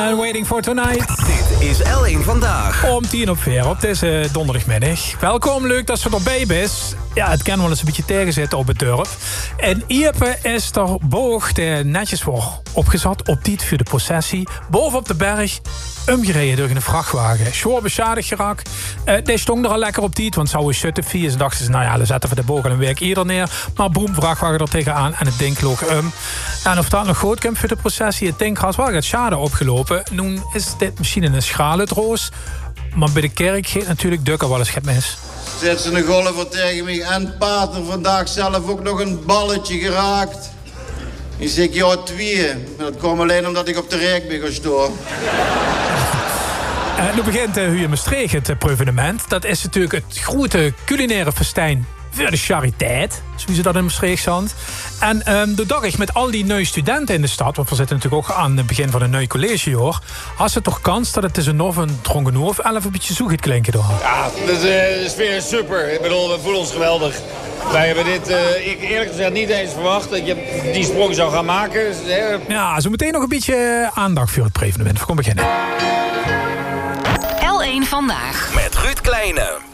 And waiting for tonight. Dit is L1 Vandaag. Om 10:04 op deze donderdagmiddag. Welkom, leuk dat ze erbij is. Ja, het kan wel eens een beetje tegenzitten op het dorp. En Ieper is er boog de netjes voor opgezet op dit voor de processie. Boven op de berg, omgereden door een vrachtwagen. Zwaar beschadigd geraakt. Die stond er al lekker op dit, want zou een schutte vier. Ze dachten ze, nou ja, dan zetten we de boog al een week eerder neer. Maar boem, vrachtwagen er tegenaan en het ding loog En of dat nog goed komt voor de processie, het ding had wel wat schade opgelopen. Nu is dit misschien een schalentroos. Maar bij de kerk gaat natuurlijk dukker wel eens het mis. Zet ze een golfer tegen me en pater vandaag zelf ook nog een balletje geraakt. Ik zeg, ja, twee. Dat kwam alleen omdat ik op de rek ben gestoord. Nu begint Huye Maastricht het proevenement. Dat is natuurlijk het grote culinaire festijn voor de chariteit, zoals ze dat in Maastricht zand. En de dag met al die nieuwe studenten in de stad, want we zitten natuurlijk ook aan het begin van een nieuw collegejaar, had ze toch kans dat het tussen nog een dronken of 11 een beetje zo gaat klinken door. Ja, de sfeer is super. Ik bedoel, we voelen ons geweldig. Wij hebben dit, ik eerlijk gezegd, niet eens verwacht dat je die sprong zou gaan maken. Ja, zo meteen nog een beetje aandacht voor het proevenement. We gaan beginnen. L1 Vandaag. Met Ruud Kleine.